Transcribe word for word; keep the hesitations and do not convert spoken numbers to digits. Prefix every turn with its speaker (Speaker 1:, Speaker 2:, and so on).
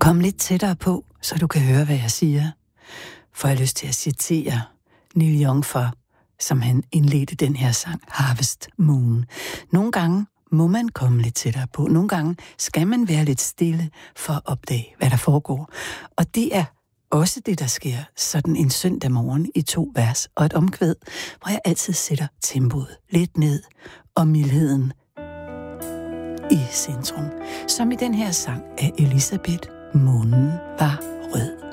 Speaker 1: Kom lidt tættere på, så du kan høre, hvad jeg siger. For jeg har lyst til at citere Neil Young for, som han indledte den her sang, Harvest Moon. Nogle gange må man komme lidt tættere på. Nogle gange skal man være lidt stille for at opdage, hvad der foregår. Og det er også det, der sker sådan en søndag morgen i to vers og et omkvæd, hvor jeg altid sætter tempoet lidt ned og mildheden i centrum. Som i den her sang af Elisabeth, Månen var rød.